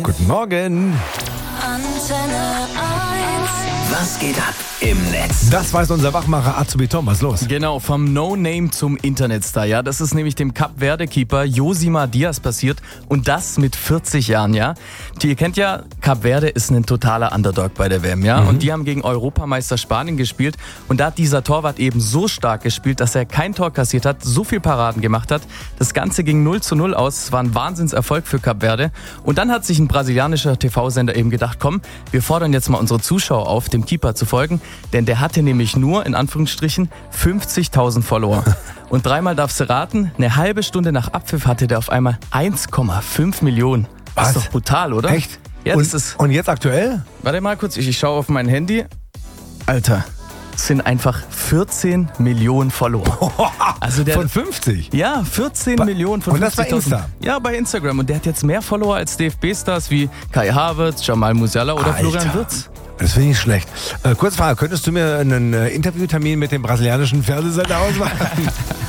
Guten Morgen. Antenne 1. Was geht ab im Netz? Das weiß unser Wachmacher Azubi Tom. Was ist los? Genau, vom No-Name zum Internetstar. Ja, das ist nämlich dem Kap-Verde-Keeper Josima Diaz passiert und das mit 40 Jahren, ja. Ihr kennt ja, Kap Verde ist ein totaler Underdog bei der WM, ja. Und die haben gegen Europameister Spanien gespielt und da hat dieser Torwart eben so stark gespielt, dass er kein Tor kassiert hat, so viel Paraden gemacht hat. Das Ganze ging 0:0 aus. Es war ein Wahnsinnserfolg für Kap Verde. Und dann hat sich ein brasilianischer TV-Sender eben gedacht, komm, wir fordern jetzt mal unsere Zuschauer auf, dem Keeper zu folgen, denn der hatte nämlich nur, in Anführungsstrichen, 50.000 Follower. Und dreimal darfst du raten, eine halbe Stunde nach Abpfiff hatte der auf einmal 1,5 Millionen. Das ist doch brutal, oder? Echt? Ja, das ist... Und jetzt aktuell? Warte mal kurz, ich schaue auf mein Handy. Alter, es sind einfach 14 Millionen Follower. Also der, Von 50? ja, 14 Millionen von 50.000. Und das bei Insta? Ja, bei Instagram. Und der hat jetzt mehr Follower als DFB-Stars wie Kai Havertz, Jamal Musiala oder Alter. Florian Wirtz. Das finde ich nicht schlecht. Kurze Frage, könntest du mir einen Interviewtermin mit dem brasilianischen Fernsehsender ausmachen?